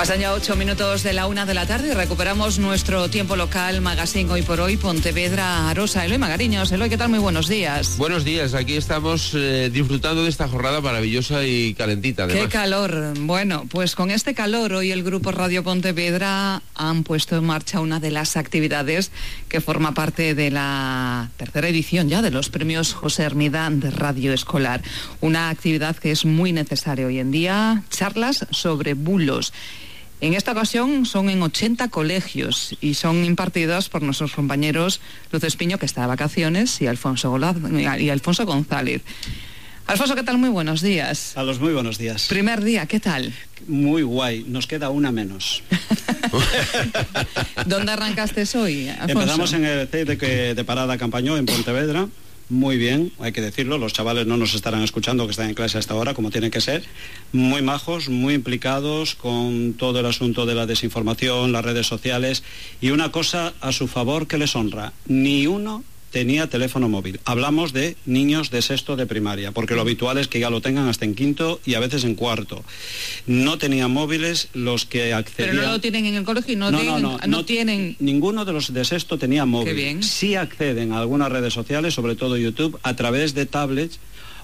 Pasan ya 8 minutos de la 1 de la tarde y recuperamos nuestro tiempo local, Magazine Hoy por Hoy, Pontevedra, Arosa. Eloy Magariños. Eloy, ¿qué tal? Muy buenos días. Buenos días, aquí estamos disfrutando de esta jornada maravillosa y calentita, además. ¡Qué calor! Bueno, pues con este calor hoy el Grupo Radio Pontevedra han puesto en marcha una de las actividades que forma parte de la tercera edición ya de los premios José Hermida de Radio Escolar. Una actividad que es muy necesaria hoy en día, charlas sobre bulos. En esta ocasión son en 80 colegios y son impartidas por nuestros compañeros Luz Espiño, que está de vacaciones, y Alfonso González. Alfonso, ¿qué tal? Muy buenos días. A los muy buenos días. Primer día, ¿qué tal? Muy guay, nos queda una menos. ¿Dónde arrancaste hoy, Alfonso? Empezamos en el CEI de Parada Campañó, en Pontevedra. Muy bien, hay que decirlo, los chavales no nos estarán escuchando, que están en clase hasta ahora, como tiene que ser. Muy majos, muy implicados con todo el asunto de la desinformación, las redes sociales, y una cosa a su favor que les honra: ni uno tenía teléfono móvil. Hablamos de niños de sexto de primaria, porque lo habitual es que ya lo tengan hasta en quinto y a veces en cuarto. No tenían móviles los que accedían... Pero no lo tienen en el colegio, no tienen... Ninguno de los de sexto tenía móvil. Qué bien. Sí acceden a algunas redes sociales, sobre todo YouTube, a través de tablets,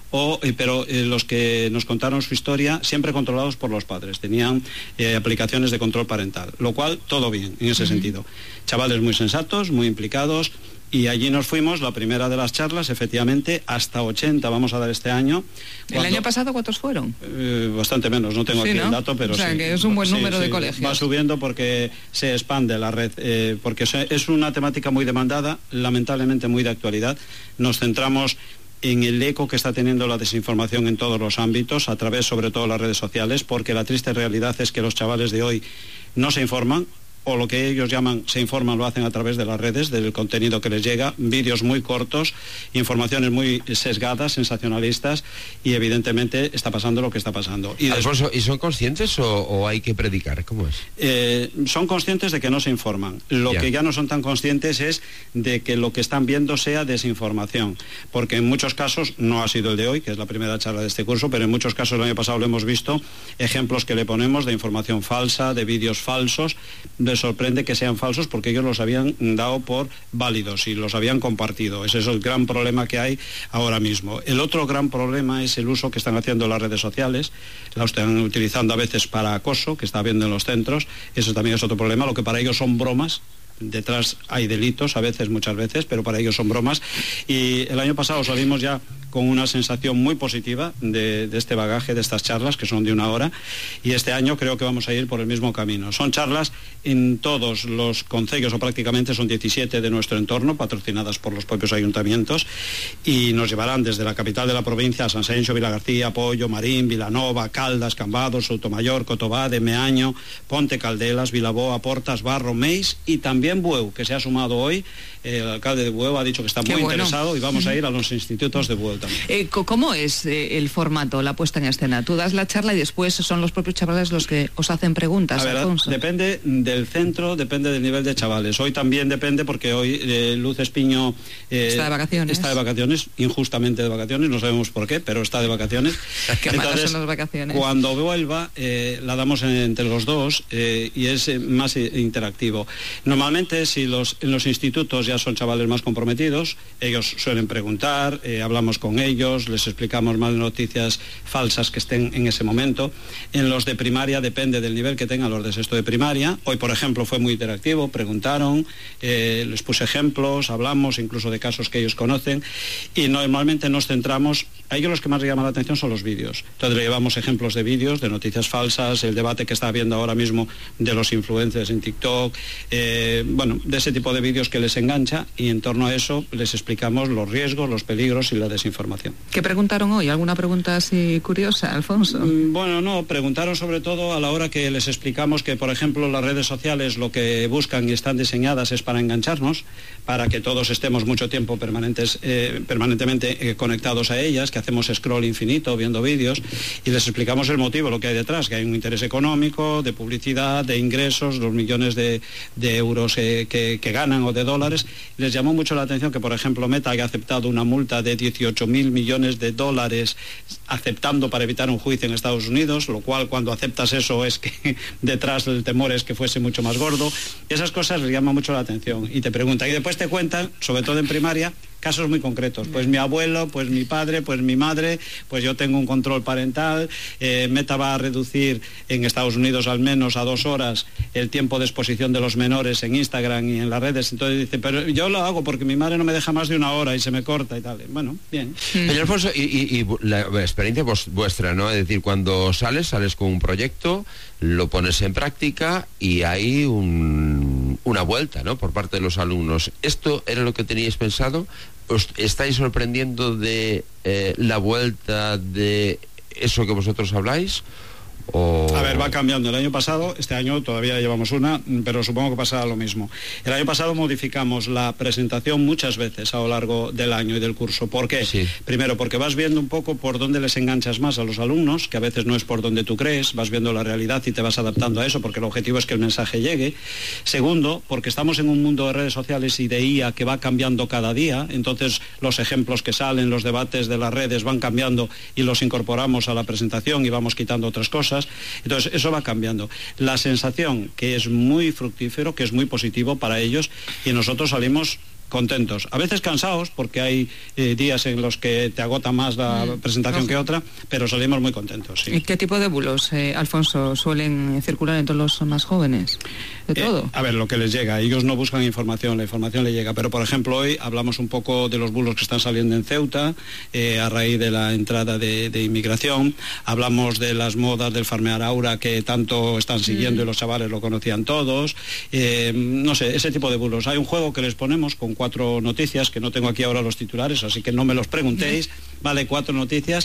pero los que nos contaron su historia, siempre controlados por los padres, tenían aplicaciones de control parental, lo cual todo bien en ese sentido. Chavales muy sensatos, muy implicados. Y allí nos fuimos, la primera de las charlas, efectivamente, hasta 80 vamos a dar este año. ¿El año pasado cuántos fueron? Bastante menos, no tengo aquí el dato, pero sí. O sea, que es un buen número de colegios. Va subiendo porque se expande la red, porque es una temática muy demandada, lamentablemente muy de actualidad. Nos centramos en el eco que está teniendo la desinformación en todos los ámbitos, a través sobre todo de las redes sociales, porque la triste realidad es que los chavales de hoy no se informan, o lo que ellos llaman se informan, lo hacen a través de las redes, del contenido que les llega, vídeos muy cortos, informaciones muy sesgadas, sensacionalistas, y evidentemente está pasando lo que está pasando. Y Alfonso, ¿y son conscientes o hay que predicar? ¿Cómo es? Son conscientes de que no se informan. Lo que ya no son tan conscientes es de que lo que están viendo sea desinformación, porque en muchos casos, no ha sido el de hoy, que es la primera charla de este curso, pero en muchos casos el año pasado lo hemos visto, ejemplos que le ponemos de información falsa, de vídeos falsos. Les sorprende que sean falsos porque ellos los habían dado por válidos y los habían compartido. Ese es el gran problema que hay ahora mismo. El otro gran problema es el uso que están haciendo las redes sociales. La están utilizando a veces para acoso, que está habiendo en los centros. Eso también es otro problema. Lo que para ellos son bromas, detrás hay delitos a veces, muchas veces, pero para ellos son bromas. Y el año pasado salimos ya con una sensación muy positiva de este bagaje, de estas charlas, que son de 1 hora, y este año creo que vamos a ir por el mismo camino. Son charlas en todos los concellos, o prácticamente son 17 de nuestro entorno, patrocinadas por los propios ayuntamientos, y nos llevarán desde la capital de la provincia a Sanxenxo, Vilagarcía, Pollo, Marín, Vilanova, Caldas, Cambados, Soutomayor, Cotobade, Meaño, Ponte Caldelas, Vilaboa, Portas, Barro, Meis y también Bueu, que se ha sumado hoy. El alcalde de Bueu ha dicho que está muy interesado, y vamos a ir a los institutos de Bueu también. ¿Cómo es el formato, la puesta en escena? Tú das la charla y después son los propios chavales los que os hacen preguntas, Alfonso. Depende del centro, depende del nivel de chavales. Hoy también depende, porque hoy Luz Espiño está de vacaciones. Está de vacaciones, injustamente de vacaciones, no sabemos por qué, pero está de vacaciones. Qué malas son las vacaciones. Cuando vuelva, la damos entre los dos, y es más interactivo. Normalmente, si en los institutos ya son chavales más comprometidos, ellos suelen preguntar, hablamos con ellos, les explicamos más noticias falsas que estén en ese momento. En los de primaria depende del nivel que tengan los de sexto de primaria. Hoy, por ejemplo, fue muy interactivo, preguntaron, les puse ejemplos, hablamos incluso de casos que ellos conocen, y normalmente nos centramos, a ellos los que más les llaman la atención son los vídeos. Entonces le llevamos ejemplos de vídeos, de noticias falsas, el debate que está habiendo ahora mismo de los influencers en TikTok, de ese tipo de vídeos que les engancha, y en torno a eso les explicamos los riesgos, los peligros y la desinformación. ¿Qué preguntaron hoy? ¿Alguna pregunta así curiosa, Alfonso? Bueno, no, preguntaron sobre todo a la hora que les explicamos que, por ejemplo, las redes sociales lo que buscan y están diseñadas es para engancharnos, para que todos estemos mucho tiempo permanentemente conectados a ellas, que hacemos scroll infinito viendo vídeos, y les explicamos el motivo, lo que hay detrás, que hay un interés económico, de publicidad, de ingresos, los millones de euros euros que ganan o de dólares. Les llamó mucho la atención que, por ejemplo, Meta haya aceptado una multa de 18.000 millones de dólares aceptando para evitar un juicio en Estados Unidos, lo cual cuando aceptas eso es que detrás del temor es que fuese mucho más gordo. Esas cosas les llaman mucho la atención y te preguntan, y después te cuentan, sobre todo en primaria, casos muy concretos. Pues mi abuelo, pues mi padre, pues mi madre, pues yo tengo un control parental, Meta va a reducir en Estados Unidos al menos a 2 horas el tiempo de exposición de los menores en Instagram y en las redes. Entonces dice, pero yo lo hago porque mi madre no me deja más de 1 hora y se me corta y tal. Bueno, bien. Señor Alfonso, y la experiencia vuestra, ¿no? Es decir, cuando sales con un proyecto, lo pones en práctica y hay una vuelta, ¿no?, por parte de los alumnos. ¿Esto era lo que teníais pensado? ¿Os estáis sorprendiendo de la vuelta de eso que vosotros habláis? A ver, va cambiando. El año pasado, este año todavía llevamos una, pero supongo que pasará lo mismo. El año pasado modificamos la presentación muchas veces a lo largo del año y del curso. ¿Por qué? Sí. Primero, porque vas viendo un poco por dónde les enganchas más a los alumnos, que a veces no es por donde tú crees, vas viendo la realidad y te vas adaptando a eso, porque el objetivo es que el mensaje llegue. Segundo, porque estamos en un mundo de redes sociales y de IA que va cambiando cada día, entonces los ejemplos que salen, los debates de las redes van cambiando y los incorporamos a la presentación y vamos quitando otras cosas. Entonces eso va cambiando. La sensación que es muy fructífero, que es muy positivo para ellos, y nosotros salimos contentos, a veces cansados porque hay días en los que te agota más la presentación que otra, pero salimos muy contentos. Sí. ¿Y qué tipo de bulos, Alfonso, suelen circular entre los más jóvenes? ¿De todo? A ver, lo que les llega, ellos no buscan información, la información les llega, pero por ejemplo hoy hablamos un poco de los bulos que están saliendo en Ceuta a raíz de la entrada de inmigración, hablamos de las modas del farmear aura que tanto están siguiendo y los chavales lo conocían todos, no sé, ese tipo de bulos. Hay un juego que les ponemos con 4 noticias, que no tengo aquí ahora los titulares, así que no me los preguntéis, vale, 4 noticias,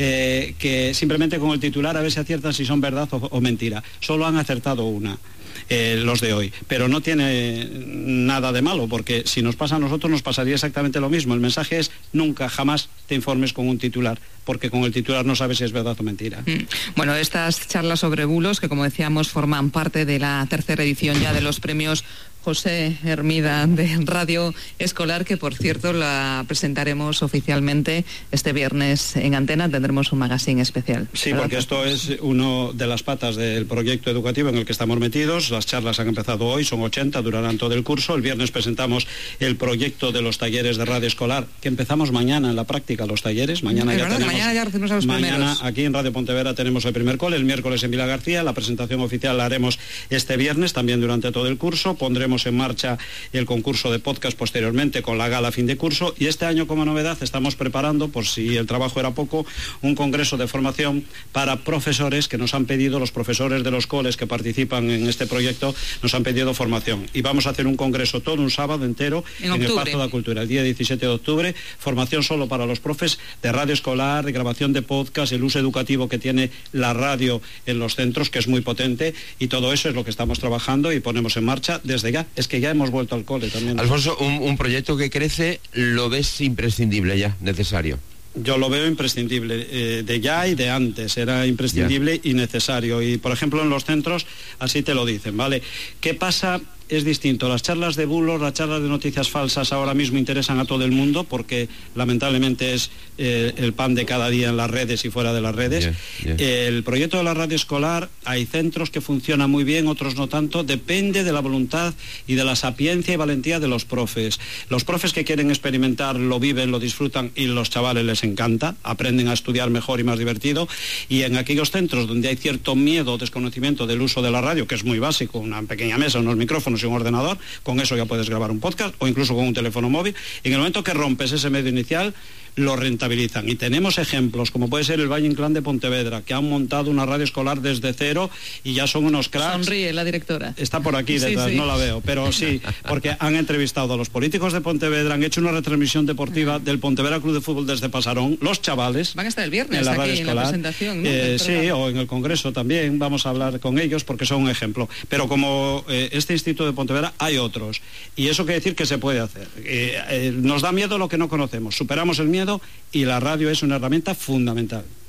que simplemente con el titular a ver si aciertan si son verdad o mentira. Solo han acertado una. Los de hoy, pero no tiene nada de malo, porque si nos pasa a nosotros nos pasaría exactamente lo mismo. El mensaje es nunca, jamás te informes con un titular, porque con el titular no sabes si es verdad o mentira. Bueno, estas charlas sobre bulos, que como decíamos forman parte de la 3ª edición ya de los premios José Hermida de Radio Escolar, que por cierto la presentaremos oficialmente este viernes en Antena. Tendremos un magazine especial. Sí, porque esto es una de las patas del proyecto educativo en el que estamos metidos. Las charlas han empezado hoy, son 80, durarán todo el curso. El viernes presentamos el proyecto de los talleres de Radio Escolar, que empezamos mañana en la práctica, los talleres. Mañana ya recibimos a los primeros. Aquí en Radio Pontevedra tenemos el primer cole, el miércoles en Vila García. La presentación oficial la haremos este viernes, también durante todo el curso. Pondremos en marcha el concurso de podcast posteriormente con la gala fin de curso, y este año como novedad estamos preparando, por si el trabajo era poco, un congreso de formación para profesores que nos han pedido, los profesores de los coles que participan en este proyecto nos han pedido formación, y vamos a hacer un congreso todo un sábado entero en el Parque de la Cultura, el día 17 de octubre, formación solo para los profes de radio escolar, de grabación de podcast, el uso educativo que tiene la radio en los centros, que es muy potente, y todo eso es lo que estamos trabajando y ponemos en marcha desde ya. Es que ya hemos vuelto al cole también. Alfonso, un proyecto que crece, ¿lo ves imprescindible ya, necesario? Yo lo veo imprescindible, de ya y de antes, era imprescindible y necesario. Y por ejemplo en los centros así te lo dicen, ¿vale? ¿Qué pasa? Es distinto. Las charlas de bulos, las charlas de noticias falsas ahora mismo interesan a todo el mundo porque lamentablemente es el pan de cada día en las redes y fuera de las redes. El proyecto de la radio escolar, hay centros que funcionan muy bien, otros no tanto, depende de la voluntad y de la sapiencia y valentía de los profes. Los profes que quieren experimentar lo viven, lo disfrutan y los chavales les encanta, aprenden a estudiar mejor y más divertido, y en aquellos centros donde hay cierto miedo o desconocimiento del uso de la radio, que es muy básico, una pequeña mesa, unos micrófonos y un ordenador, con eso ya puedes grabar un podcast o incluso con un teléfono móvil. En el momento que rompes ese medio inicial, lo rentabilizan. Y tenemos ejemplos, como puede ser el Valle Inclán de Pontevedra, que han montado una radio escolar desde cero y ya son unos cracks. Sonríe la directora. Está por aquí detrás, sí. No la veo, pero sí, porque han entrevistado a los políticos de Pontevedra, han hecho una retransmisión deportiva del Pontevedra Club de Fútbol desde Pasarón, los chavales. Van a estar el viernes en la aquí radio escolar, en la presentación, ¿no? Sí, o en el Congreso también, vamos a hablar con ellos porque son un ejemplo. Pero como este instituto de Pontevedra, hay otros. Y eso quiere decir que se puede hacer. Nos da miedo lo que no conocemos, superamos el miedo y la radio es una herramienta fundamental.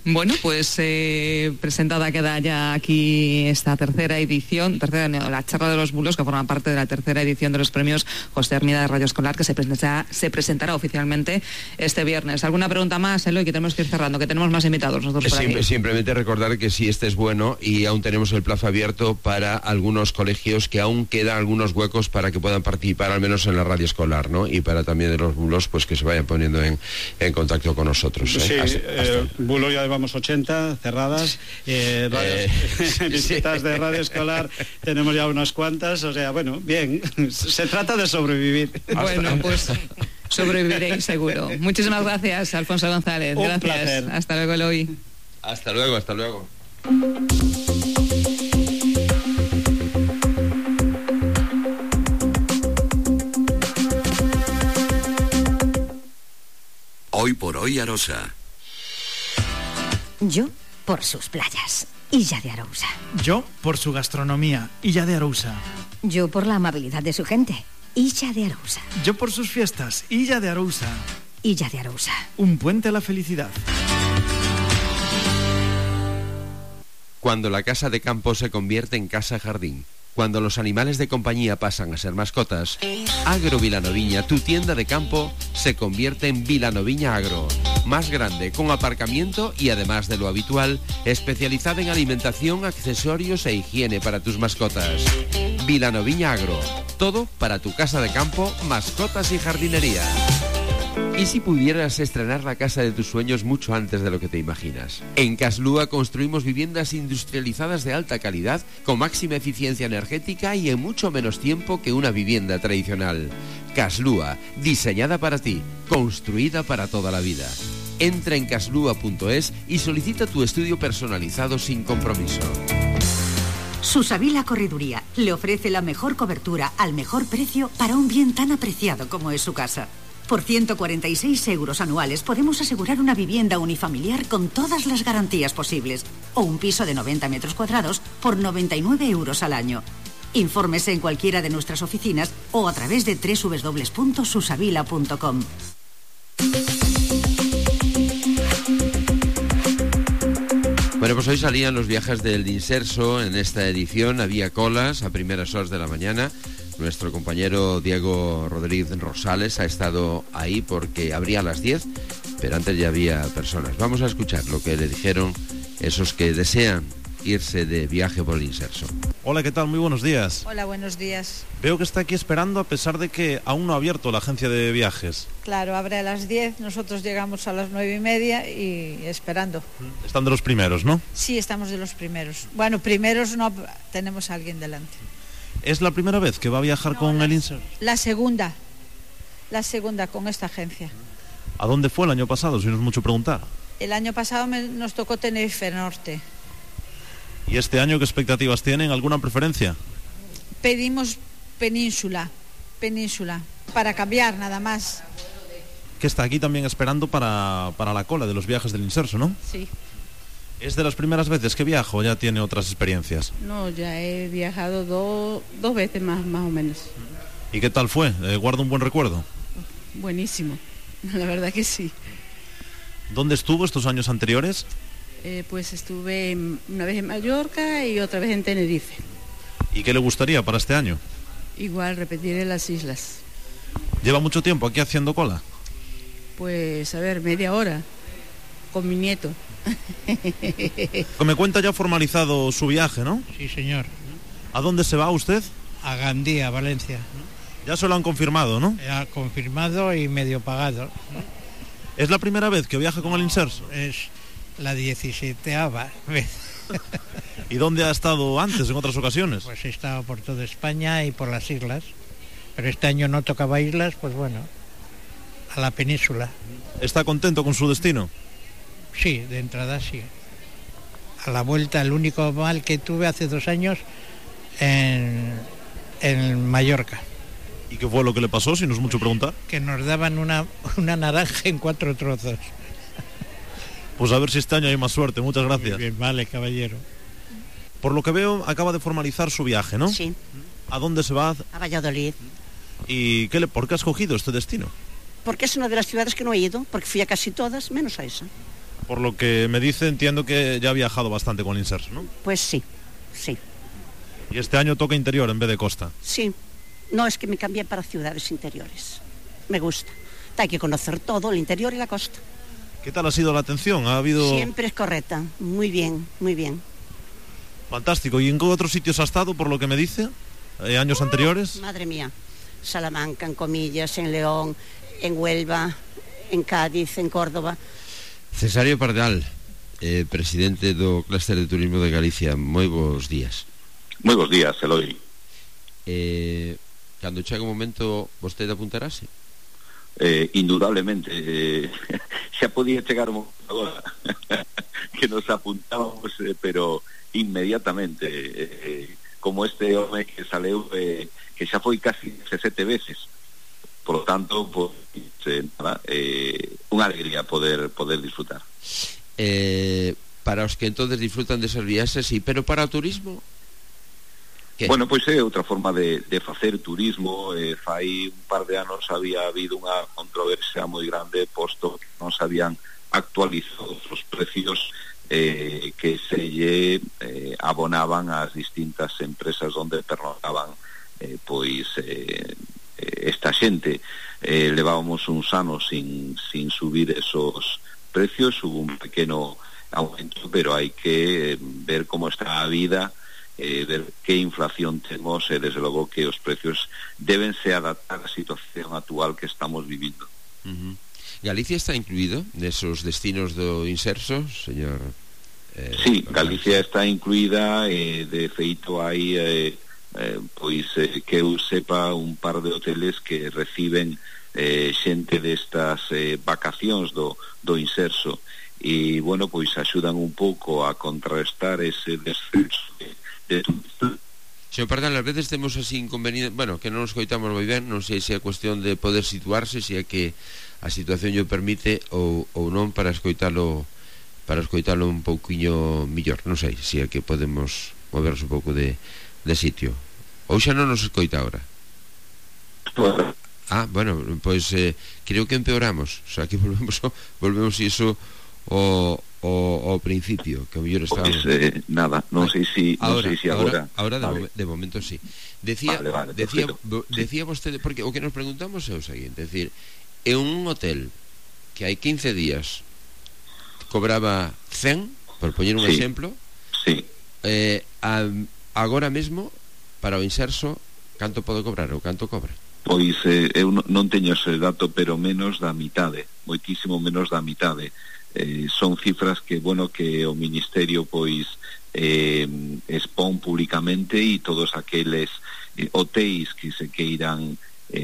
Bueno, pues presentada queda ya aquí esta tercera edición, la charla de los bulos, que forma parte de la tercera edición de los premios José Hermida de Radio Escolar, que se presentará oficialmente este viernes. ¿Alguna pregunta más, Eloy? Que tenemos que ir cerrando, que tenemos más invitados nosotros por aquí. Simplemente recordar que si este es bueno, y aún tenemos el plazo abierto para algunos colegios, que aún quedan algunos huecos para que puedan participar, al menos en la Radio Escolar, ¿no? Y para también de los bulos, pues que se vayan poniendo en contacto con nosotros. Sí, bulos ya llevamos 80 cerradas, visitas de Radio Escolar tenemos ya unas cuantas, o sea, bueno, bien, se trata de sobrevivir. Bueno, pues sobreviviréis seguro. Muchísimas gracias, Alfonso González. Un gracias. placer. Hasta luego, Eloy. Hasta luego, hasta luego. Hoy por hoy Arosa. Yo por sus playas, Illa de Arousa. Yo por su gastronomía, Illa de Arousa. Yo por la amabilidad de su gente, Illa de Arousa. Yo por sus fiestas, Illa de Arousa. Illa de Arousa. Un puente a la felicidad. Cuando la casa de campo se convierte en casa jardín, cuando los animales de compañía pasan a ser mascotas, Agro Vilanoviña, tu tienda de campo, se convierte en Vilanoviña Agro. Más grande, con aparcamiento y, además de lo habitual, especializada en alimentación, accesorios e higiene para tus mascotas. Vilanoviña Agro. Todo para tu casa de campo, mascotas y jardinería. ¿Y si pudieras estrenar la casa de tus sueños mucho antes de lo que te imaginas? En Caslúa construimos viviendas industrializadas de alta calidad, con máxima eficiencia energética y en mucho menos tiempo que una vivienda tradicional. Caslúa, diseñada para ti, construida para toda la vida. Entra en caslúa.es y solicita tu estudio personalizado sin compromiso. Susavila Correduría le ofrece la mejor cobertura al mejor precio para un bien tan apreciado como es su casa. Por 146 euros anuales podemos asegurar una vivienda unifamiliar con todas las garantías posibles o un piso de 90 metros cuadrados por 99 euros al año. Infórmese en cualquiera de nuestras oficinas o a través de www.susavila.com. Bueno, pues hoy salían los viajes del Inserso. En esta edición había colas a primeras horas de la mañana. Nuestro compañero Diego Rodríguez Rosales ha estado ahí porque abría a las 10, pero antes ya había personas. Vamos a escuchar lo que le dijeron esos que desean irse de viaje por el Inserso. Hola, ¿qué tal? Muy buenos días. Hola, buenos días. Veo que está aquí esperando a pesar de que aún no ha abierto la agencia de viajes. Claro, abre a las 10, nosotros llegamos a las 9:30 y esperando. Están de los primeros, ¿no? Sí, estamos de los primeros. Bueno, primeros no, tenemos a alguien delante. ¿Es la primera vez que va a viajar con el Inserso? La segunda con esta agencia. ¿A dónde fue el año pasado, si no es mucho preguntar? El año pasado nos tocó Tenerife Norte. ¿Y este año qué expectativas tienen? ¿Alguna preferencia? Pedimos Península, para cambiar nada más. Que está aquí también esperando para la cola de los viajes del Inserso, ¿no? Sí. ¿Es de las primeras veces que viajo o ya tiene otras experiencias? No, ya he viajado dos veces más o menos. ¿Y qué tal fue? ¿Guarda un buen recuerdo? Buenísimo, la verdad que sí. ¿Dónde estuvo estos años anteriores? Pues estuve una vez en Mallorca y otra vez en Tenerife. ¿Y qué le gustaría para este año? Igual repetir en las islas. ¿Lleva mucho tiempo aquí haciendo cola? Pues a ver, media hora con mi nieto. Me cuenta ya formalizado su viaje, ¿no? Sí, señor. ¿A dónde se va usted? A Gandía, Valencia. Ya se lo han confirmado, ¿no? Ya confirmado y medio pagado. ¿Es la primera vez que viaja con el Inserso? Es la 17ª vez. ¿Y dónde ha estado antes, en otras ocasiones? Pues he estado por toda España y por las islas. Pero este año no tocaba islas, pues bueno, a la península. ¿Está contento con su destino? Sí, de entrada sí. A la vuelta, el único mal que tuve hace 2 años en Mallorca. ¿Y qué fue lo que le pasó, si no es mucho preguntar? Que nos daban una naranja en 4 trozos. Pues a ver si este año hay más suerte. Muchas gracias. Muy bien, vale, caballero. Por lo que veo, acaba de formalizar su viaje, ¿no? Sí. ¿A dónde se va? A Valladolid. ¿Y por qué ha escogido este destino? Porque es una de las ciudades que no he ido, porque fui a casi todas, menos a esa. Por lo que me dice, entiendo que ya ha viajado bastante con el Inserso, ¿no? Pues sí. Y este año toca interior en vez de costa. Sí. No, es que me cambié para ciudades interiores. Me gusta. Hay que conocer todo, el interior y la costa. ¿Qué tal ha sido la atención? ¿Ha habido...? Siempre es correcta. Muy bien, muy bien. Fantástico. ¿Y en qué otros sitios ha estado, por lo que me dice? ¿Años anteriores? Madre mía. Salamanca, en Comillas, en León, en Huelva, en Cádiz, en Córdoba. Cesario Pardal, presidente do Clúster de Turismo de Galicia. Moi bons días. Moi bons días, Eloi. Cando chega o momento, vostede apuntarase? Indudablemente, xa podía chegar o momento agora que nos apuntábamos, pero inmediatamente, como este home que saleu, que xa foi casi 17 veces. Por lo tanto, pues, nada, unha alegría poder disfrutar. Para os que entonces disfrutan desas viaxes, sí, pero para o turismo? ¿Qué? Bueno, pois é outra forma de facer turismo. Fai un par de anos había habido unha controversia moi grande, posto que non se habían actualizado os precios que se lle abonaban ás distintas empresas onde pernotaban esta xente. Levábamos uns anos sin subir esos precios. Hubo un pequeno aumento, pero hai que ver como está a vida, ver que inflación temos, e desde logo que os precios debense adaptar á situación actual que estamos vivindo. Galicia está incluído nesos destinos do Inserso, señor? Sí, Galicia está incluída, de feito hai que eu sepa un par de hoteles que reciben xente destas vacacións do Inserso, e bueno, pois axudan un pouco a contrarrestar ese descenso de turistas. Señor Pardal, ás veces temos así inconveniente, bueno, que non nos coitamos moi ben, non sei se é cuestión de poder situarse, se é que a situación lle permite ou non para escoitalo un pouquiño millor, non sei se é que podemos movernos un pouco de sitio. Ou xa non nos escoita agora? Bueno, pois creo que empeoramos, o sea, que volvemos iso ao principio, que a mellor estábamos... Nada, non sei se agora... Ahora de momento sí. Decía vostede, porque o que nos preguntamos é o seguinte, é dicir, en un hotel que hai 15 días cobraba 100, por poñer un exemplo, agora mesmo para o Inserso canto pode cobrar ou canto cobra? Pois eu non teño ese dato, pero menos da mitade, moitísimo menos da mitade. Son cifras que, bueno, que o Ministerio pois expón públicamente, e todos aqueles hotéis que se queiran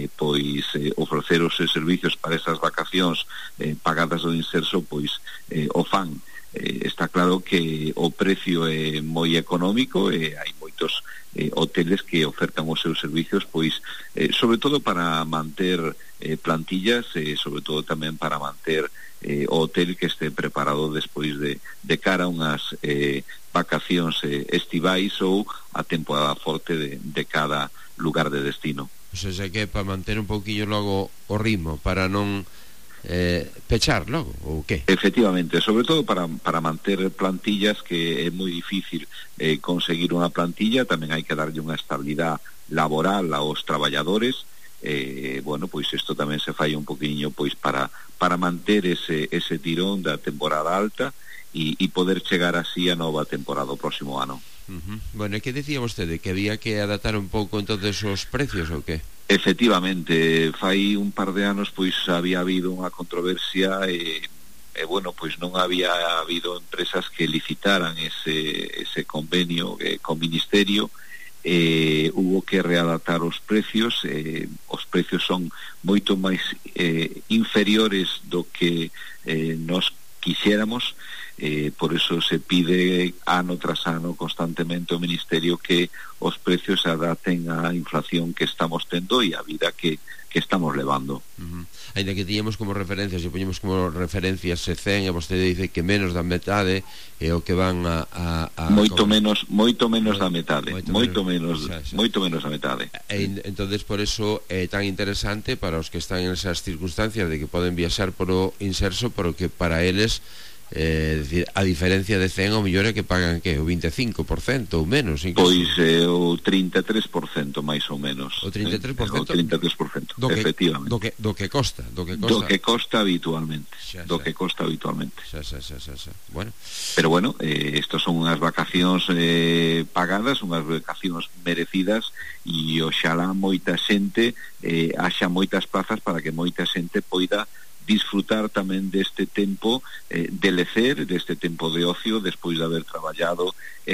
ofrecer os servicios para esas vacacións pagadas do Inserso, pois o fan. Está claro que o precio é moi económico, e hai moitos hoteles que ofertan os seus servicios, pois sobre todo para manter plantillas, e sobre todo tamén para manter o hotel que este preparado despois de cara a unhas vacacións estivais ou a temporada forte de cada lugar de destino. O sea, que para manter un pouquinho logo o ritmo, para non pechar logo, ou que? Efectivamente, sobre todo para manter plantillas, que é moi difícil conseguir unha plantilla. Tamén hai que darlle unha estabilidade laboral aos traballadores. Bueno, pois isto tamén se fai un poquinho pois para manter ese tirón da temporada alta e poder chegar así a nova temporada o próximo ano. Bueno, e que decía vostede? Que había que adaptar un pouco entonces os precios ou que? Efectivamente, fai un par de anos pois había habido unha controversia e bueno, pois non había habido empresas que licitaran ese convenio co Ministerio. Hubo que readaptar os precios. Os precios son moito máis inferiores do que nos quixéramos. Por eso se pide ano tras ano constantemente ao Ministerio que os precios se adapten á inflación que estamos tendo e á vida que estamos levando. Ainda que tiñamos como referencia, se poñemos como referencia se 100, e vostede dice que menos da metade é o que van a moito menos da metade, moito menos da metade. Entonces por eso é tan interesante para os que están en esas circunstancias de que poden viaxar por o Inserso, porque para eles Decir, a diferencia de 100 o millores que pagan que o 25% ou menos incluso. Pois o 33% máis ou menos. O 33%, o 33% efectivamente. Do que costa habitualmente. Que costa habitualmente. Bueno. Pero bueno, estos son unhas vacacións pagadas, unhas vacacións merecidas, e oxalá moita xente haxa moitas plazas para que moita xente poida disfrutar tamén deste tempo de lecer, deste tempo de ocio, despois de haber traballado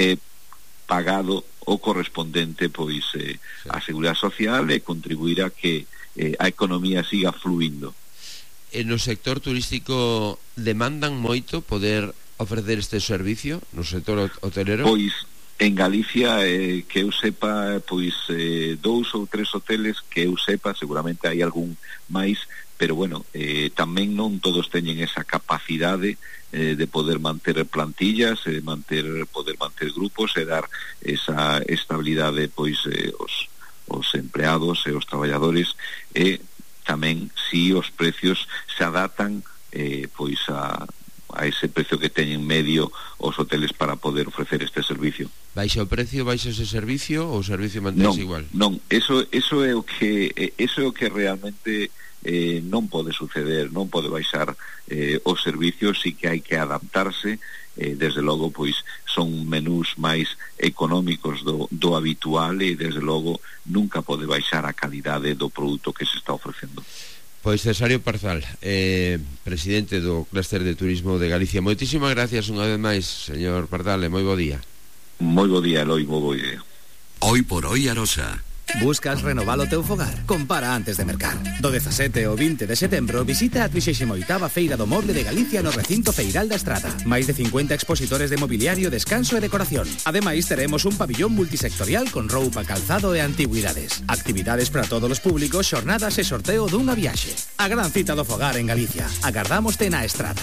pagado o correspondente pois a Seguridade Social e contribuir a que a economía siga fluindo. No sector turístico demandan moito poder ofrecer este servicio no sector hotelero? Pois en Galicia, que eu sepa, pois 2 ou 3 hoteles que eu sepa, seguramente hai algún máis, pero bueno, tamén non todos teñen esa capacidade de poder manter plantillas, poder manter grupos e dar esa estabilidade pois os empleados e os traballadores, e tamén si os precios se adaptan pois a ese precio que teñen medio os hoteles para poder ofrecer este servicio. Baixa o precio, baixa ese servicio, ou o servicio mantense igual? Non, eso é o que realmente non pode suceder, non pode baixar os servicios, sí que hai que adaptarse. Desde logo pois son menús máis económicos do habitual, e desde logo nunca pode baixar a calidade do produto que se está ofrecendo. Pois Cesario Parzal, presidente do Clúster de Turismo de Galicia, moitísimas gracias unha vez máis, señor Parzal, e moi bo día. Moi bo día, Eloi, moi bo día. Hoy por hoy Arosa. Buscas renovar o teu fogar? Compara antes de mercar. Do 17 ao 20 de setembro visita a 38ª Feira do Moble de Galicia no recinto Feiral da Estrada. Máis de 50 expositores de mobiliario, descanso e decoración. Ademais, teremos un pabillón multisectorial con roupa, calzado e antigüidades. Actividades para todos os públicos, xornadas e sorteo dunha viaxe. A gran cita do fogar en Galicia. Agardámoste na Estrada.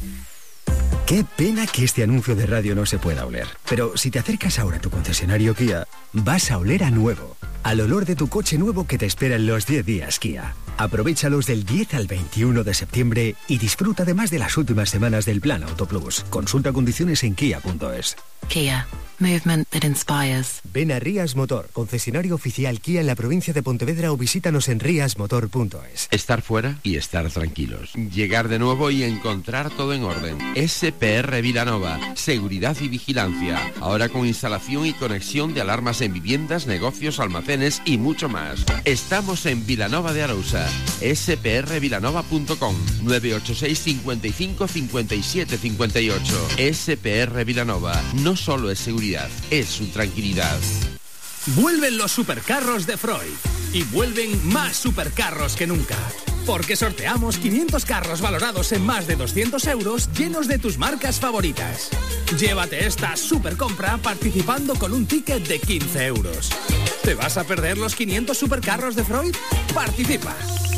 Qué pena que este anuncio de radio no se pueda oler. Pero si te acercas ahora a tu concesionario Kia, vas a oler a nuevo. Al olor de tu coche nuevo que te espera en los 10 días Kia. Aprovéchalos del 10 al 21 de septiembre y disfruta además de las últimas semanas del Plan Autoplus. Consulta condiciones en kia.es. Kia. Movement that inspires. Ven a Rías Motor, concesionario oficial Kia en la provincia de Pontevedra, o visítanos en riasmotor.es. Estar fuera y estar tranquilos. Llegar de nuevo y encontrar todo en orden. SPR Vilanova, seguridad y vigilancia. Ahora con instalación y conexión de alarmas en viviendas, negocios, almacenes y mucho más. Estamos en Vilanova de Arousa. sprvilanova.com 986 55 57 58. SPR Vilanova. No solo es seguridad, es su tranquilidad. Vuelven los supercarros de Freud y vuelven más supercarros que nunca, porque sorteamos 500 carros valorados en más de 200 euros llenos de tus marcas favoritas. Llévate esta supercompra participando con un ticket de 15 euros. ¿Te vas a perder los 500 supercarros de Freud? Participa.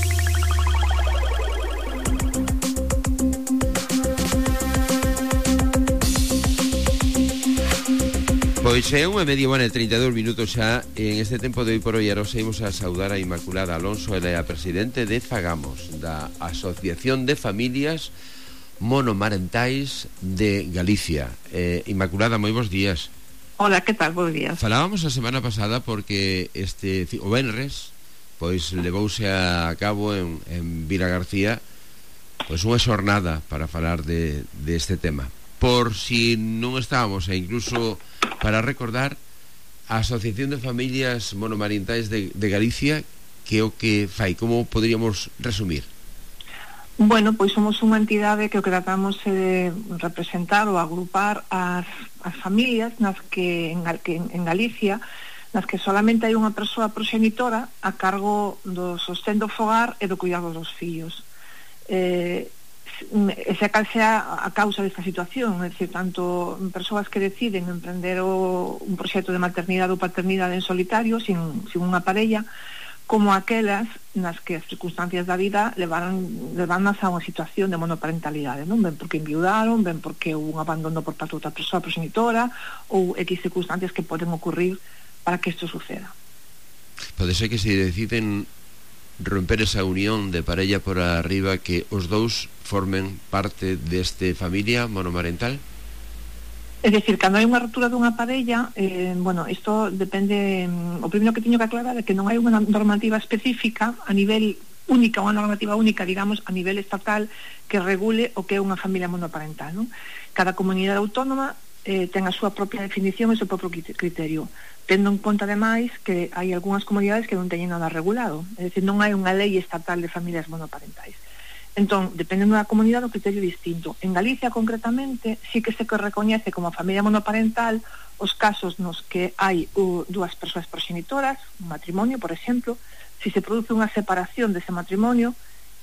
Pois é 1:30, 32 minutos xa. En este tempo de Hoy por Hoy Arosa imos a saudar a Inmaculada Alonso, ela é a presidente de Fagamos, da Asociación de Familias Monomarentais de Galicia. Inmaculada, moi bons días. Hola, que tal? Bons días. Falábamos a semana pasada porque o venres pois levouse a cabo en Vila García pois unha xornada para falar de este tema. Por si non estábamos, e incluso para recordar, a Asociación de Familias Monomarentais de Galicia, que é o que fai, como poderíamos resumir? Bueno, pois somos unha entidade que o que tratamos é de representar ou agrupar as familias nas que en Galicia, nas que solamente hai unha persoa proxenitora a cargo do sostén do fogar e do cuidado dos fillos. Esa cal sea a causa desta situación, é dicir, tanto persoas que deciden emprender un proxecto de maternidade ou paternidade en solitario, sin unha parella, como aquelas nas que as circunstancias da vida levannas a unha situación de monoparentalidade, non? Ben porque enviudaron, ben porque houve un abandono por parte de outra persoa proxenitora, ou X circunstancias que poden ocurrir para que isto suceda. Pode ser que se deciden romper esa unión de parella por arriba, que os dous formen parte deste familia monomarental? É dicir, cando hai unha ruptura dunha parella, bueno, isto depende, o primeiro que teño que aclarar é que non hai unha normativa específica a nivel única, unha normativa única, digamos, a nivel estatal que regule o que é unha familia monoparental, non? Cada comunidade autónoma ten a súa propia definición e o seu propio criterio, tendo en conta ademais que hai algunhas comunidades que non teñen nada regulado, é dicir, non hai unha lei estatal de familias monoparentais. Entón, dependendo da comunidade, o criterio é distinto. En Galicia, concretamente, sí que se recoñece como familia monoparental os casos nos que hai dúas persoas proxenitoras, un matrimonio, por exemplo. Si se produce unha separación dese matrimonio,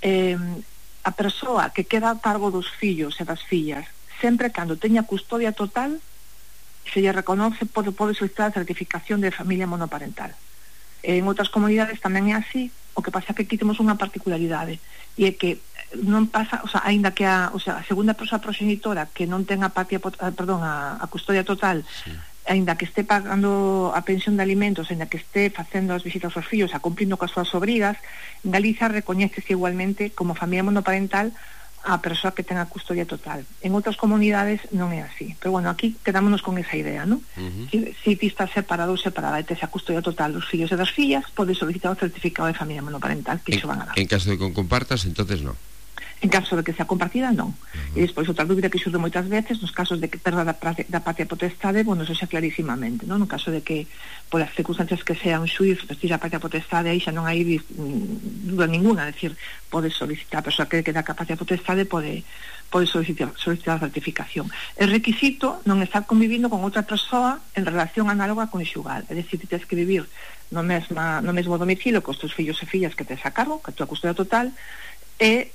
a persoa que queda a cargo dos fillos e das fillas, sempre cando teña custodia total, se lle reconoce, pode solicitar a certificación de familia monoparental. En outras comunidades tamén é así, o que pasa é que aquí temos unha particularidade, e é que non pasa, o sea, aínda que a segunda persoa proxenitora que non ten a custodia total, sí, aínda que este pagando a pensión de alimentos, aínda que este facendo as visitas aos fillos, a cumprindo coas súas obrigas, en Galicia recoñécese igualmente como familia monoparental a persoa que ten a custodia total. En outras comunidades non é así, pero bueno, aquí quedámonos con esa idea, non? Si ti estás separado ou separada e tes a custodia total dos fillos e das fillas, podes solicitar o certificado de familia monoparental que iso van a dar. En caso de que compartas, entonces non. En caso de que sea compartida, non. E despois outra dúbida que xurde moitas veces, nos casos de que perda da patria potestade, bueno, eso xa clarísimamente, non? No caso de que, por as circunstancias que sea un xuiz, retira a patria potestade, aí xa non hai duda ninguna, é dicir, pode solicitar, a persoa que queda a patria potestade pode solicitar a certificación. El requisito non estar convivindo con outra persoa en relación análoga conxugal, é dicir, tens que vivir no mesmo domicilio cos teus fillos e fillas que tes a cargo, que a tua custodia total, e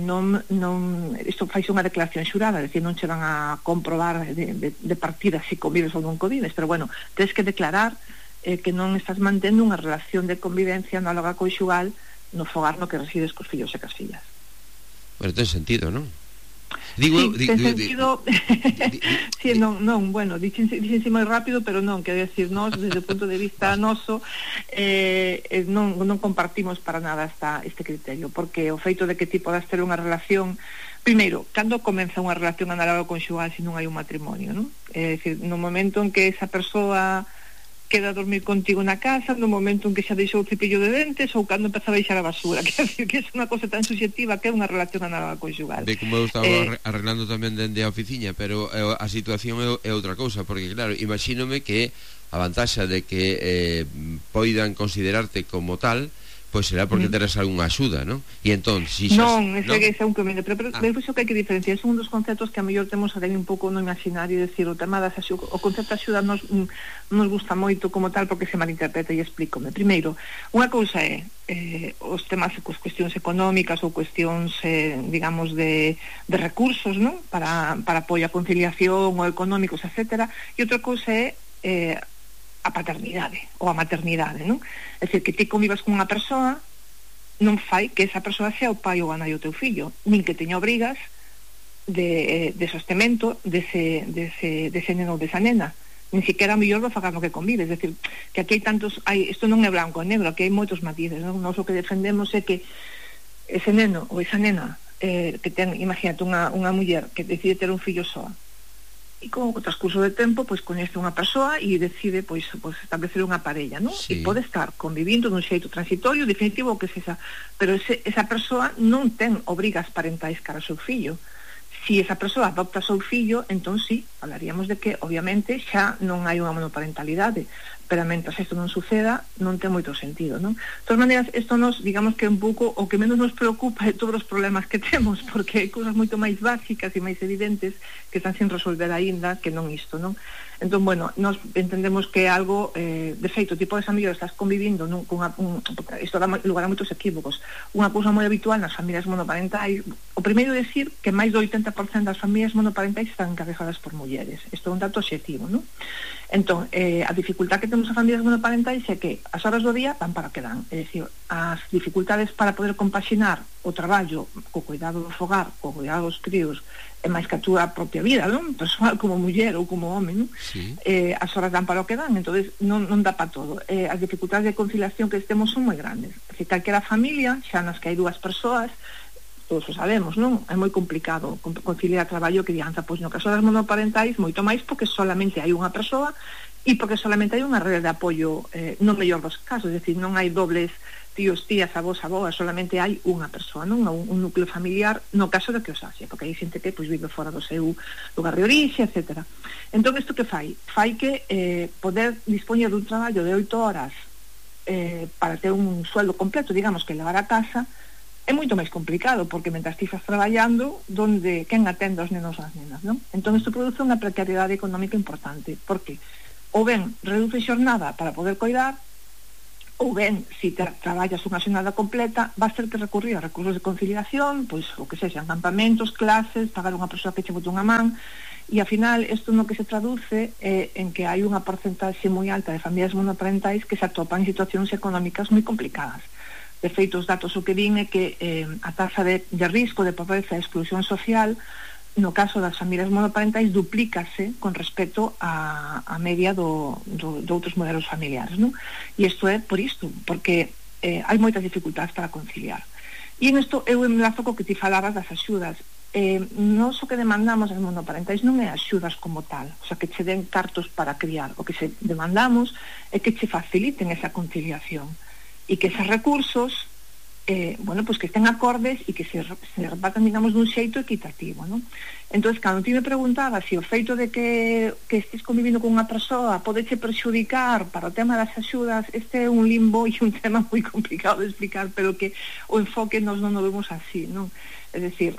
isto faixe unha declaración xurada, é dicir, non che van a comprobar de partida se convives ou non convives, pero bueno, tens que declarar que non estás mantendo unha relación de convivencia análoga conxugal no fogar no que resides cos fillos e cas fillas. Bueno, ten sentido, non? Ten sentido. Sí, non, bueno, dixense moi rápido, pero non, quero decir, nós, desde o punto de vista noso, non compartimos para nada este criterio, porque o feito de que ti podas ter unha relación, primeiro, cando comeza unha relación análoga conxugal se non hai un matrimonio, non? É dicir, no momento en que esa persoa queda a dormir contigo na casa, no momento en que xa deixou o cepillo de dentes ou cando empeza a deixar a basura, quer decir que é unha cosa tan subjetiva que é unha relación análoga conxugal. De como eu estaba arreglando tamén dende a oficina, pero a situación é outra cousa, porque claro, imagínome que a vantaxa de que poidan considerarte como tal, pois será porque terás algunha axuda, non? E entón, si xa... Non, ese é un convene, pero iso que hai que diferenciar, son un dos conceptos que a mellor temos a un pouco no imaginario, decir, o tema das axuda, o concepto de axuda nos gusta moito como tal porque se malinterpreta, e explícome. Primeiro, unha cousa é os temas, cuestións económicas ou cuestións, digamos, de recursos, non? Para apoio a conciliación ou económicos, etcétera, e outra cousa é a paternidade ou a maternidade, non? É dicir, que ti convivas con unha persoa non fai que esa persoa sea o pai ou a nai do teu fillo, nin que teña obrigas de sostemento dese neno ou desa nena, nin siquiera a mellor do fagar no que convives. É dicir, que aquí hai tantos, isto non é blanco e negro, aquí hai moitos matices, non? Nós o que defendemos é que ese neno ou esa nena que ten, imagínate, unha muller que decide ter un fillo soa, e con o transcurso de tempo pois coñece unha persoa e decide pois establecer unha parella, non? Sí. E pode estar convivindo dun xeito transitorio, definitivo, o que sexa, pero esa persoa non ten obrigas parentais cara ao seu fillo. Si esa persoa adopta o seu fillo, entón sí, falaríamos de que obviamente xa non hai unha monoparentalidade, pero mentre isto non suceda non ten moito sentido, non? De todas maneiras, isto nos, digamos que un pouco o que menos nos preocupa de todos os problemas que temos, porque hai cousas moito máis básicas e máis evidentes que están sin resolver aínda que non isto, non? Entón, bueno, nos entendemos que é algo, de feito, tipo de familia estás convivindo isto dá lugar a moitos equívocos. Unha cousa moi habitual nas familias monoparentais, o primeiro é dicir que máis do 80% das familias monoparentais están encabezadas por mulleres. Isto é un dato obxectivo, non? Entón, a dificultad que temos as familias monoparentais é que as horas do día van para que dan, é dicir, as dificultades para poder compaxinar o traballo co cuidado do fogar, co cuidado dos críos é máis que a túa propia vida, non? Personal como muller ou como home, non? Sí. As horas dan para o que dan, entonces non dá para todo. As dificultades de conciliación que temos son moi grandes. Se calquera familia, xa nas que hai dúas persoas, todos o sabemos, non? É moi complicado conciliar traballo que dianza, pois no caso das monoparentais moito máis porque solamente hai unha persoa e porque solamente hai unha rede de apoio no mellor dos casos, é dicir, non hai dobles tíos, tías, avós, aboas, solamente hai unha persoa, non? Un núcleo familiar no caso de que os haxe, porque hai xente que pois vive fora do seu lugar de orixe, etc. Entón, isto que fai? Fai que poder dispoñer dun traballo de 8 horas para ter un sueldo completo, digamos, que levar a casa, é moito máis complicado, porque mentras ti estás traballando, quen atende aos nenos e as nenas, non? Entón, isto produce unha precariedade económica importante. Por que? Ou ben, reduce xornada para poder coidar, ou ben, se traballas unha xornada completa, vas ter que recurrir a recursos de conciliación, pois, o que sexan, campamentos, clases, pagar unha persoa que che bote unha man, e, ao final, isto no que se traduce é en que hai unha porcentaxe moi alta de familias monoparentais que se atopan en situacións económicas moi complicadas. De feito, os datos o que din é que a taxa de risco de pobreza e exclusión social no caso das familias monoparentais duplícase con respecto a media de outros modelos familiares, non? E isto é por isto, porque hai moitas dificultades para conciliar. E en isto eu enlazo co que ti falabas das axudas. Nós o que demandamos as monoparentais non é axudas como tal, o sea, que che den cartos para criar. O que se demandamos é que che faciliten esa conciliación e que esos recursos pues que estén acordes e que se repartan, digamos, dun xeito equitativo, non? Entón, cando ti me preguntabas se o feito de que estés convivindo con unha persoa podeche perxudicar para o tema das axudas, este é un limbo e un tema moi complicado de explicar, pero que o enfoque nos non o vemos así, non? É dicir,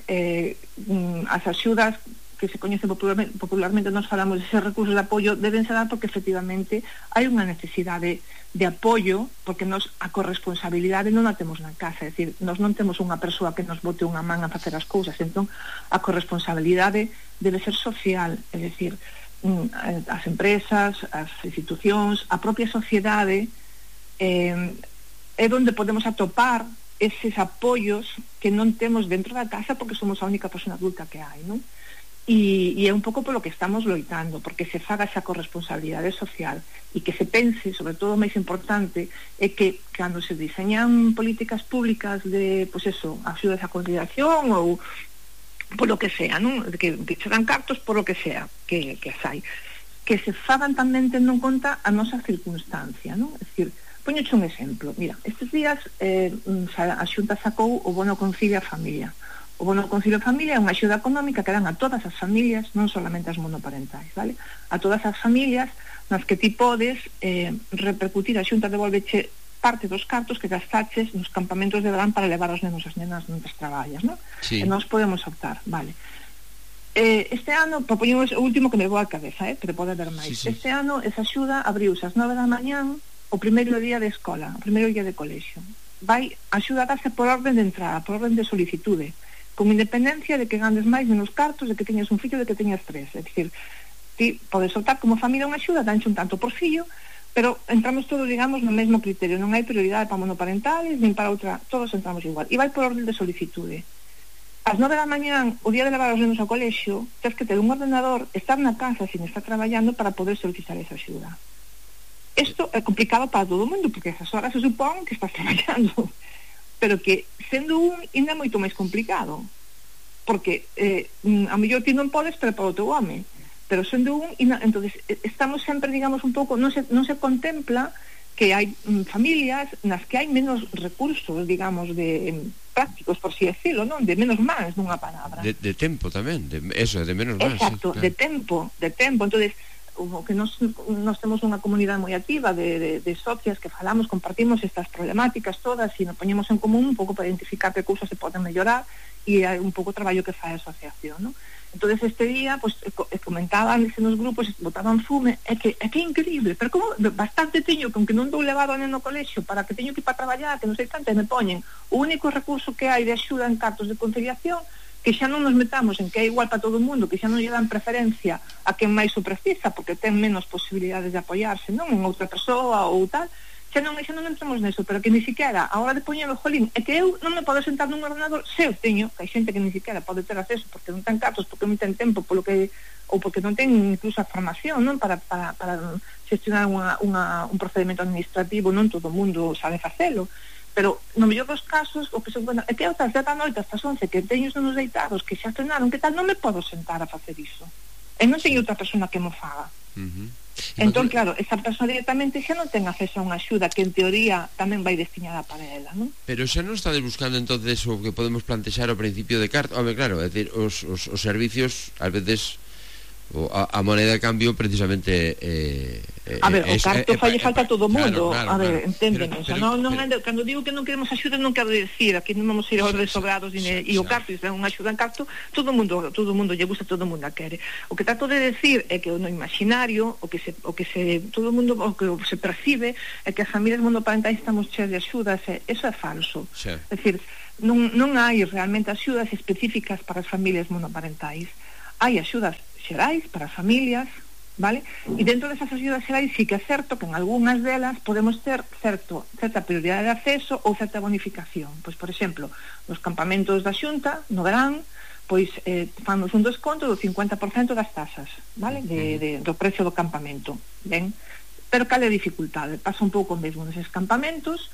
as axudas que se coñece popularmente, nos falamos de esos recursos de apoio, deben ser dar porque efectivamente hai unha necesidade de apoio, porque nos a corresponsabilidade non a temos na casa, é dicir, nos non temos unha persoa que nos bote unha man a facer as cousas, entón a corresponsabilidade debe ser social, é dicir, as empresas, as institucións, a propia sociedade é onde podemos atopar eses apoios que non temos dentro da casa porque somos a única persona adulta que hai, non? E é un pouco polo que estamos loitando, porque se faga esa corresponsabilidade social e que se pense, sobre todo o máis importante, é que cando se diseñan políticas públicas de, pois eso, axudas á conciliación ou polo que sea, non? Que se dan cartos polo que sea, que as hai, que se fagan tamén tendo en conta a nosa circunstancia, non? É dicir, poñoche un exemplo, mira, estes días a Xunta sacou o bono Concilia Familia. O bono Concilio Familia é unha axuda económica que dan a todas as familias, non solamente as monoparentais, vale? A todas as familias nas que ti podes repercutir, a Xunta devolveche parte dos cartos que gastaches nos campamentos de verán para levar os nenos e as nenas mentre traballas, non? Sí. E nós podemos optar, vale? Este ano, propoñemos o último que me voa a cabeza, pero pode haber máis. Sí. Este ano esa axuda abriuse ás 9 da mañán o primeiro día de escola, o primeiro día de colexio. Vai axuda a darse por orden de entrada, por orden de solicitude, con independencia de que gandes máis menos cartos, de que teñas un fillo, de que teñas 3. É dicir, ti podes optar como familia unha axuda, danche un tanto por fillo, pero entramos todos, digamos, no mesmo criterio. Non hai prioridade para monoparentales, nin para outra, todos entramos igual. E vai por orden de solicitude. Ás 9 da mañán, o día de levar os nenos ao colexio, tens que ter un ordenador, estar na casa sin estar traballando para poder solicitar esa axuda. Isto é complicado para todo o mundo, porque esas horas se supón que estás traballando. Pero que, sendo un, ainda é moito máis complicado, porque a mellor ti non podes, pero para o teu home, pero sendo un, entonces estamos sempre, digamos, un pouco, non se contempla que hai familias nas que hai menos recursos, digamos, de prácticos, por si decirlo, non? De menos mans, nunha palabra. De tempo tamén, de menos mans. Exacto, sí, claro. de tempo, entonces como que nós temos unha comunidade moi activa de socias que falamos, compartimos estas problemáticas todas e nos poñemos en común un pouco para identificar que cousas se poden mellorar e hai un pouco o traballo que fai a asociación, non? Entonces este día, pues, comentaban nos grupos, botaban fume, é que é increíble, pero como bastante teño con que non dou levado a neno ao colexio para que teño que ir para traballar, que non sei tanto, e me poñen o único recurso que hai de axuda en cartos de conciliación, que xa non nos metamos en que é igual para todo o mundo, que xa non lle dan preferencia a quen máis o precisa, porque ten menos posibilidades de apoiarse, non? En outra persoa ou tal, xa non entramos neso, pero que ni siquiera a hora de poñer o jolín, é que eu non me podo sentar nun ordenador, se eu teño, que hai xente que ni siquiera pode ter acceso porque non ten cartos, porque non ten tempo, polo que ou porque non ten incluso a formación, non, para xestionar un procedimento administrativo, non todo o mundo sabe facelo. Pero no mellor dos casos, o que son, bueno, é que eu das 10 da noite hasta as 11 que teño os deitados, que xa cenaron, que tal, non me podo sentar a facer iso. E non teño outra persona que mo faga. Entón, claro, esa persona directamente xa non ten acceso a unha axuda que en teoría tamén vai destinada para ela, non? Pero xa non estades buscando entonces o que podemos plantexar ao principio de carta. Home, claro, é dicir, os servicios ás veces a moneda de cambio precisamente a ver, o carto falle falta a todo o mundo, claro, a ver, enténdeme, cando digo que non queremos axuda non quero decir aquí non vamos a ir aos desobrados e o carto, é unha axuda en carto, todo o mundo lle gusta, todo o mundo a quere. O que trato de decir é que no imaginario o que todo o mundo o que se percibe é que as familias monoparentais estamos cheas de axudas, eso é falso. É dicir, non hai realmente axudas específicas para as familias monoparentais. Hai axudas xerais para as familias, vale? E dentro desas axudas xerais sí que é certo que en algunhas delas podemos ter certa prioridade de acceso ou certa bonificación. Pois, por exemplo, nos campamentos da Xunta, no verán, pois fanos un desconto do 50% das tasas, vale? Do precio do campamento, ben? Pero cal é a dificultade? Pasa un pouco mesmo neses campamentos.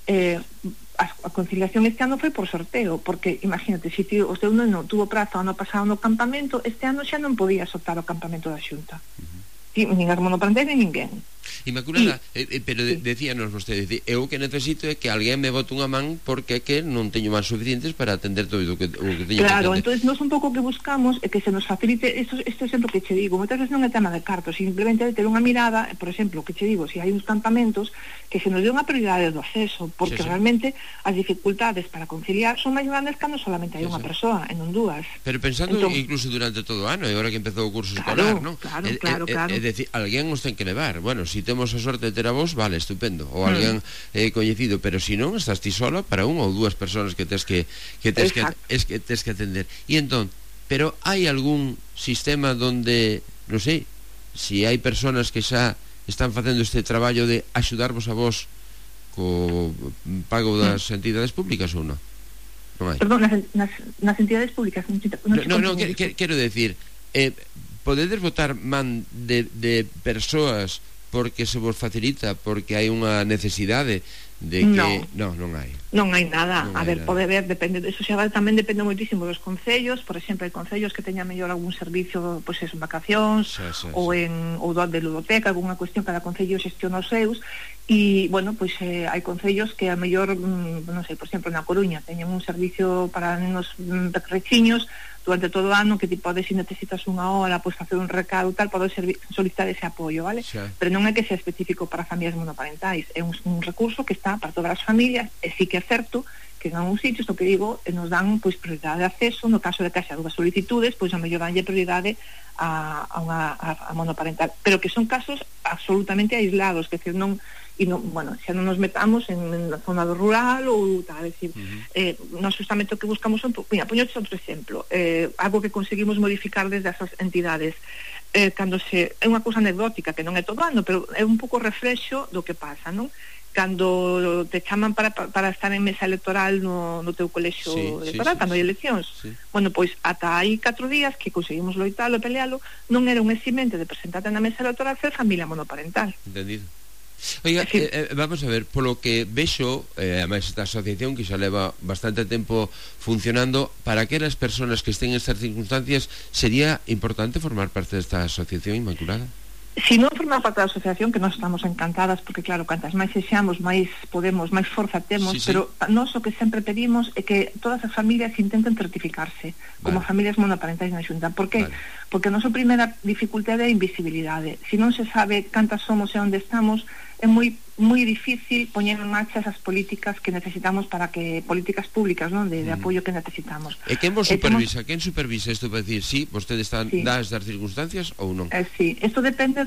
A conciliación este ano foi por sorteo, porque imagínate, se o teu neno tuvo prazo ano pasado no campamento, este ano xa non podía soltar o campamento da Xunta. Nin as monoparentais nin ninguén. Inmaculada, pero decíanos vostede, eu que necesito é que alguén me bote unha man porque é que non teño man suficientes para atender todo o que teño que atender. Claro, entonces nós un pouco que buscamos é que se nos facilite este exemplo que che digo, moitas veces non é tema de cartos, simplemente de ter unha mirada, por exemplo, que che digo, se hai uns campamentos que se nos dé unha prioridade do acceso, porque realmente as dificultades para conciliar son máis grandes cando solamente hai unha persoa e non dúas. Pero pensando incluso durante todo o ano, e agora que empezou o curso escolar, non? Claro. É dicir, alguén os ten que levar. Bueno, si temos a sorte de ter a vos, vale, estupendo. Ou alguén coñecido, pero si non, estás ti sola para unha ou dúas persoas que tes que atender. E entón, pero hai algún sistema donde, non sei, si hai persoas que xa están facendo este traballo de axudarvos a vos co pago das entidades públicas ou non? Non hai. Perdón, nas entidades públicas non, quero decir, podedes botar man de persoas porque se vos facilita, porque hai unha necesidade de que... Non hai. Non hai nada. A ver, pode ver, depende, eso xa tamén depende moitísimo dos concellos. Por exemplo, hai concellos que teñan mellor algún servicio, pois en vacacións ou de ludoteca, algunha cuestión, cada concello xestiona os seus. E, bueno, pois hai concellos que a mellor, non sei, por exemplo, na Coruña teñen un servicio para nenos pequeciños durante todo o ano, que ti podes, se necesitas unha hora, pois facer un recado tal, podes solicitar ese apoio, vale? Pero non é que sea específico para familias monoparentais, é un recurso que está para todas as familias, e sí que é certo que en algún sitio, isto que digo, nos dan pois prioridade de acceso, no caso de que haxa dúas solicitudes, pois a mellor danlle prioridade a monoparental, pero que son casos absolutamente aislados, que decir, non, bueno, xa non nos metamos en a zona do rural ou tal, é dicir, nós justamente o que buscamos son, mira, poñote outro exemplo, algo que conseguimos modificar desde esas entidades, cando é unha cousa anecdótica que non é todo ano, pero é un pouco reflexo do que pasa, non? Cando te chaman para estar en mesa electoral no teu colexio electoral, cando hai eleccións, bueno, pois ata hai 4 días que conseguimos loitalo e pelealo, non era un eximente de presentarte na mesa electoral ser familia monoparental. Entendido. Oiga, vamos a ver, polo que vexo, además esta asociación que xa leva bastante tempo funcionando, para aquelas persoas que estén en estas circunstancias sería importante formar parte desta asociación, Inmaculada? Si non formar parte da asociación, que nós estamos encantadas, porque claro, cantas máis sexamos, máis podemos, máis forza temos, pero nós o que sempre pedimos é que todas as familias intenten certificarse como familias monoparentais na Xunta. Por que? Porque a nosa primeira dificultade é a invisibilidade. Se non se sabe cantas somos e onde estamos, é moi difícil poñer en marcha esas políticas que necesitamos para que políticas públicas, non, de apoio que necesitamos. E quen vos supervisa? Quen supervisa isto para decir si vostedes están dadas das circunstancias ou non? Sí, isto depende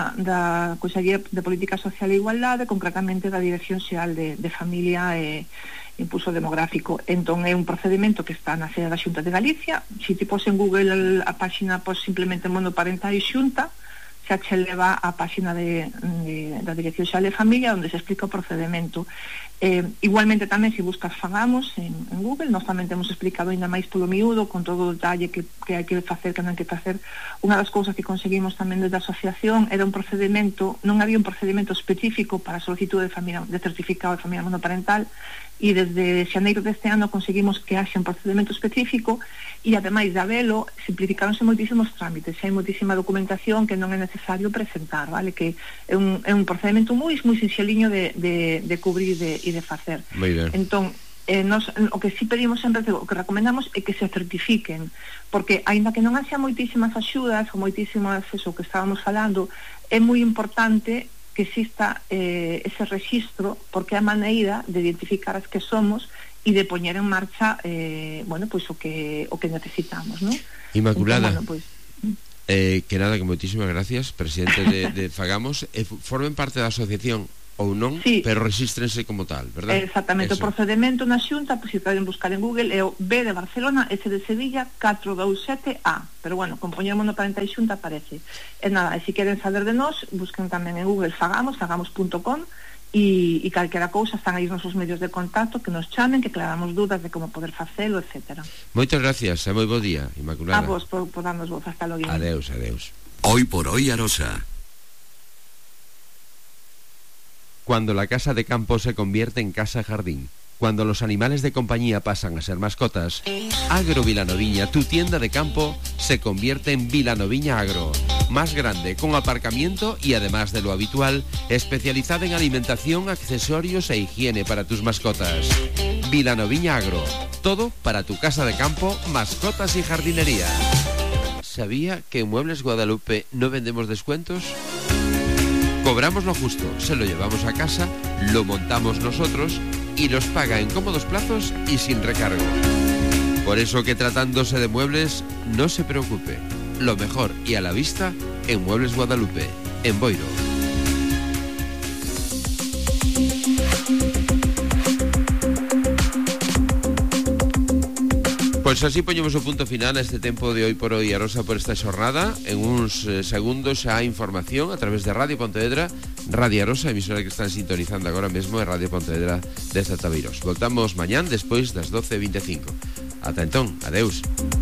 da Consellería de Política Social e Igualdade, concretamente da Dirección Xeral de Familia e Impulso Demográfico. Entón é un procedimento que está na sede da Xunta de Galicia. Se ti pos en Google a páxina, pos simplemente monoparental Xunta, xa che leva a páxina da Dirección Xeral de Familia, onde se explica o procedimento. Igualmente tamén, se buscas Fagamos en Google, nós tamén temos explicado ainda máis polo miúdo, con todo o detalle que hai que facer, que non hai que facer. Unha das cousas que conseguimos tamén desde a asociación era un procedimento, non había un procedimento específico para a solicitud de certificado de familia monoparental, e desde xaneiro deste ano conseguimos que haxa un procedimento específico, e ademais de habelo, simplificáronse moitísimos trámites, hai moitísima documentación que non é necesario presentar, vale? Que é un procedimento moi sinxeliño de cubrir e de facer. Moi ben. Entón, o que sí pedimos sempre, o que recomendamos é que se certifiquen, porque aínda que non haxa moitísimas axudas ou moitísimas, eso que estábamos falando, é moi importante que exista ese registro, porque é a maneira de identificar as que somos e de poñer en marcha pois o que necesitamos, ¿no? Inmaculada. Entón, pois, que nada, que moitísimas gracias, presidente de Fagamos. Formen parte da asociación ou non, sí, pero resístrense como tal, verdad? Exactamente, o procedimento na Xunta, pois se poden buscar en Google, é o B de Barcelona, S de Sevilla, 427A, pero bueno, con poñer monoparental Xunta aparece. E nada, e se queren saber de nós, busquen tamén en Google fagamos.com, e calquera cousa están aí os nosos medios de contacto, que nos chamen, que aclaramos dudas de como poder facelo, etc. Moitas gracias, e moi bo día, Inmaculada. A vos por darnos voz, hasta logo. Adeus. Hoy por hoy Arosa. Cuando la casa de campo se convierte en casa-jardín, cuando los animales de compañía pasan a ser mascotas, Agro Vilanoviña, tu tienda de campo, se convierte en Vilanoviña Agro. Más grande, con aparcamiento y además de lo habitual, especializada en alimentación, accesorios e higiene para tus mascotas. Vilanoviña Agro, todo para tu casa de campo, mascotas y jardinería. ¿Sabía que en Muebles Guadalupe no vendemos descuentos? Cobramos lo justo, se lo llevamos a casa, lo montamos nosotros y los paga en cómodos plazos y sin recargo. Por eso que tratándose de muebles, no se preocupe. Lo mejor y a la vista en Muebles Guadalupe, en Boiro. Pois así poñemos o punto final a este tempo de Hoy por Hoy Arosa por esta xornada. En uns segundos xa información a través de Radio Pontevedra, Radio Arosa, emisora que están sintonizando agora mesmo, é Radio Pontevedra desde Tabeiros. Voltamos mañán despois das 12:25. Ata entón, adeus.